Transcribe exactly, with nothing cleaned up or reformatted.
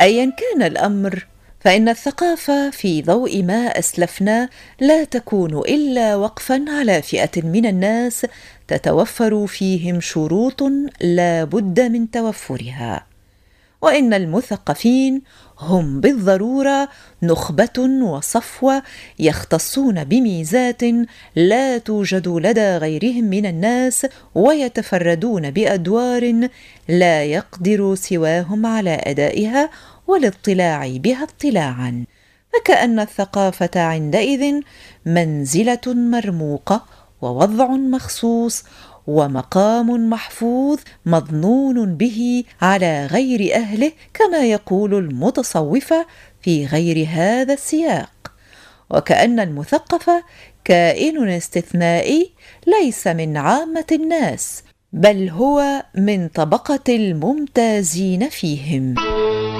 أيا كان الأمر، فإن الثقافة في ضوء ما أسلفنا لا تكون إلا وقفا على فئة من الناس تتوفر فيهم شروط لا بد من توفرها. وإن المثقفين هم بالضرورة نخبة وصفوة يختصون بميزات لا توجد لدى غيرهم من الناس، ويتفردون بأدوار لا يقدر سواهم على أدائها والاطلاع بها اطلاعا. فكأن الثقافة عندئذ منزلة مرموقة ووضع مخصوص ومقام محفوظ مظنون به على غير أهله، كما يقول المتصوفة في غير هذا السياق. وكأن المثقف كائن استثنائي ليس من عامة الناس، بل هو من طبقة الممتازين فيهم.